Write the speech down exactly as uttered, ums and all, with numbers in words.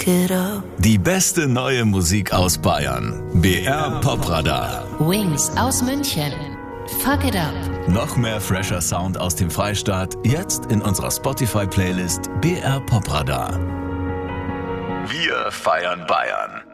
it up. Die beste neue Musik aus Bayern. B R Popradar. Wings aus München. Fuck it up. Noch mehr fresher Sound aus dem Freistaat, jetzt in unserer Spotify-Playlist B R Popradar. Wir feiern Bayern.